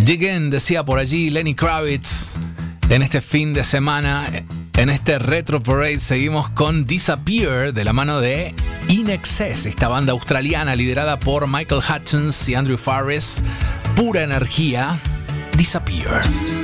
Again, decía por allí Lenny Kravitz. En este fin de semana, en este Retro Parade, seguimos con Disappear de la mano de In Excess, esta banda australiana liderada por Michael Hutchence y Andrew Farriss. Pura energía. Disappear.